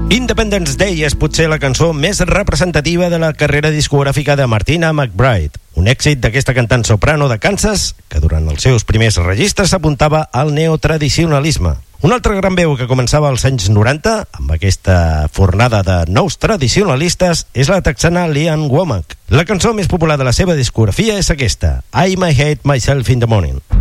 Independence Day és potser la cançó més representativa de la carrera discogràfica de Martina McBride, un èxit d'aquesta cantant soprano de Kansas que durant els seus primers registres s'apuntava al neotradicionalisme. Una altra gran veu que començava als anys 90 amb aquesta fornada de nous tradicionalistes és la texana Lee Ann Womack. La cançó més popular de la seva discografia és aquesta, I May Hate Myself in the Morning.